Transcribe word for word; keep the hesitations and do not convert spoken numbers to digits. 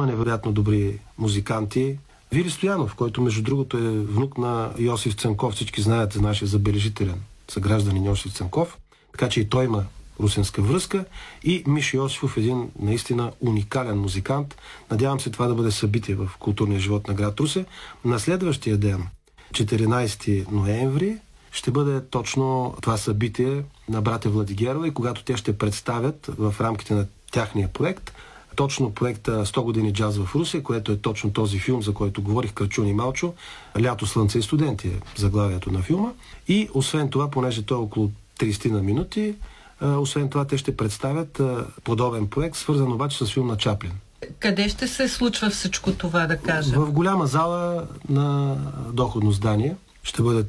трима невероятно добри музиканти. Вили Стоянов, който между другото е внук на Йосиф Цанков, всички знаят за нашия забележителен съгражданин Йосиф Цанков, така че и той има русенска връзка, и Мишо Йосифов, един наистина уникален музикант. Надявам се това да бъде събитие в културния живот на град Русе. На следващия ден, четиринайсети ноември, ще бъде точно това събитие на братя Владигерови, когато те ще представят в рамките на тяхния проект точно проекта сто години джаз в Русе, което е точно този филм, за който говорих, Крачун и Малчо, Лято, слънце и студенти е заглавието на филма. И освен това, понеже той е около трийсет на минути, освен това те ще представят подобен проект, свързан обаче с филм на Чаплин. Къде ще се случва всичко това, да кажа? В голяма зала на доходно здание. Ще бъде